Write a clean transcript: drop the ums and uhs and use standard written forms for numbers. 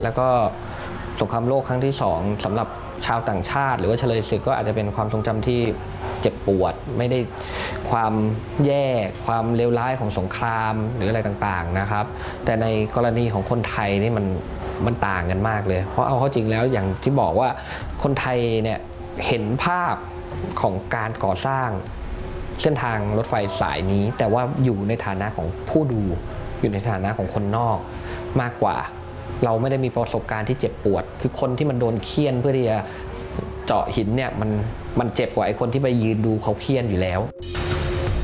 แล้วก็สงครามโลกครั้งที่2สำหรับชาวต่างชาติหรือว่าเฉลยศึกก็อาจจะเป็นความทรงจำที่เจ็บปวดไม่ได้ความแย่ความเลวร้ายของสงครามหรืออะไรต่างๆนะครับแต่ในกรณีของคนไทยนี่มันต่างกันมากเลยเพราะเอาเข้าจริงแล้วอย่างที่บอกว่าคนไทยเนี่ยเห็นภาพของการก่อสร้างเส้นทางรถไฟสายนี้แต่ว่าอยู่ในฐานะของผู้ดูอยู่ในฐานะของคนนอกมากกว่าเราไม่ได้มีประสบการณ์ที่เจ็บปวดคือคนที่มันโดนเฆี่ยนเพื่อที่จะเจาะหินเนี่ยมันเจ็บกว่าไอ้คนที่ไปยืนดูเขาเฆี่ยนอยู่แล้ว